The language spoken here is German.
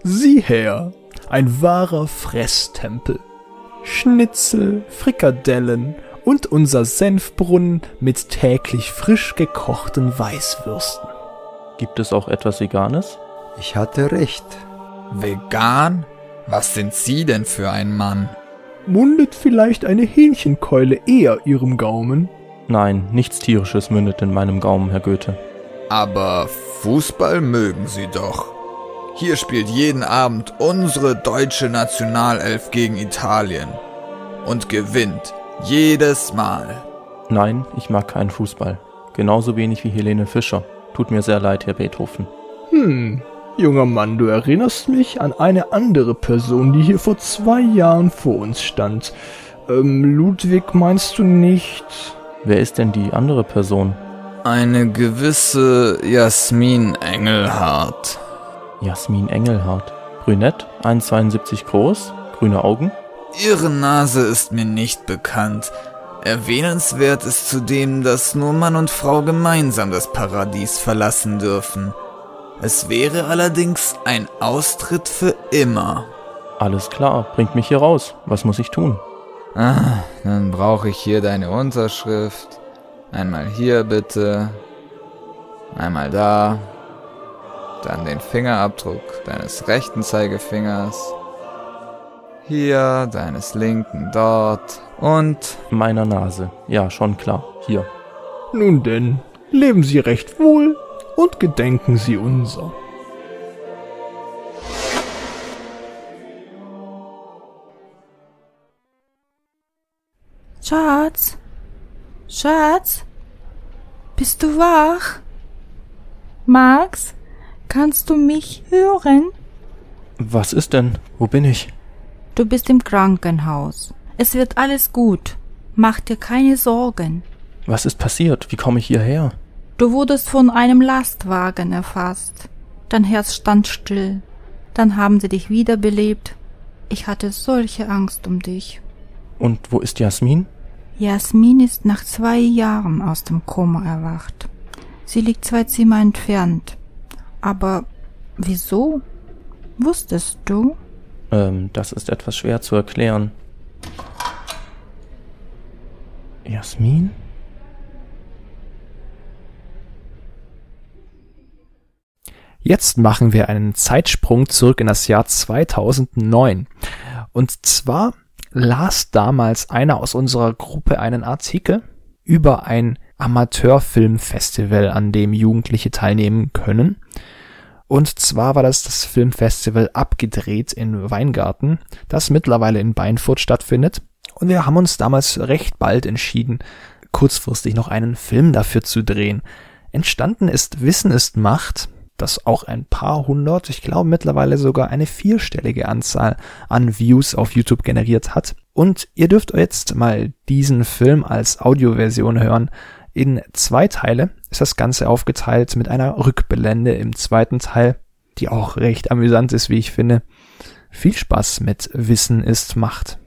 Sieh her, ein wahrer Fresstempel. Schnitzel, Frikadellen und unser Senfbrunnen mit täglich frisch gekochten Weißwürsten. Gibt es auch etwas Veganes? Ich hatte recht. Vegan? Was sind Sie denn für ein Mann? Mundet vielleicht eine Hähnchenkeule eher Ihrem Gaumen? Nein, nichts Tierisches mündet in meinem Gaumen, Herr Goethe. Aber Fußball mögen Sie doch. Hier spielt jeden Abend unsere deutsche Nationalelf gegen Italien. Und gewinnt. Jedes Mal. Nein, ich mag keinen Fußball. Genauso wenig wie Helene Fischer. Tut mir sehr leid, Herr Beethoven. Junger Mann, du erinnerst mich an eine andere Person, die hier vor 2 Jahren vor uns stand. Ludwig meinst du nicht? Wer ist denn die andere Person? Eine gewisse Jasmin Engelhardt. Jasmin Engelhardt. Brünett, 1,72 groß, grüne Augen. Ihre Nase ist mir nicht bekannt. Erwähnenswert ist zudem, dass nur Mann und Frau gemeinsam das Paradies verlassen dürfen. Es wäre allerdings ein Austritt für immer. Alles klar, bringt mich hier raus. Was muss ich tun? Dann brauche ich hier deine Unterschrift. Einmal hier bitte. Einmal da. Dann den Fingerabdruck deines rechten Zeigefingers. Hier, deines linken dort. Und Meiner Nase. Ja, schon klar. Hier. Nun denn, leben Sie recht wohl und gedenken Sie unser. Schatz? Schatz? Bist du wach? Max, kannst du mich hören? Was ist denn? Wo bin ich? Du bist im Krankenhaus. Es wird alles gut. Mach dir keine Sorgen. Was ist passiert? Wie komme ich hierher? Du wurdest von einem Lastwagen erfasst. Dein Herz stand still. Dann haben sie dich wiederbelebt. Ich hatte solche Angst um dich. Und wo ist Jasmin? Jasmin ist nach 2 Jahren aus dem Koma erwacht. Sie liegt 2 Zimmer entfernt. Aber wieso? Wusstest du? Das ist etwas schwer zu erklären. Jasmin? Jetzt machen wir einen Zeitsprung zurück in das Jahr 2009. Und zwar las damals einer aus unserer Gruppe einen Artikel über ein Amateurfilmfestival, an dem Jugendliche teilnehmen können. Und zwar war das Filmfestival Abgedreht in Weingarten, das mittlerweile in Beinfurt stattfindet. Und wir haben uns damals recht bald entschieden, kurzfristig noch einen Film dafür zu drehen. Entstanden ist Wissen ist Macht, das auch ein paar hundert, ich glaube mittlerweile sogar eine 4-stellige Anzahl an Views auf YouTube generiert hat. Und ihr dürft jetzt mal diesen Film als Audioversion hören. In 2 Teile ist das Ganze aufgeteilt mit einer Rückblende im 2. Teil, die auch recht amüsant ist, wie ich finde. Viel Spaß mit Wissen ist Macht.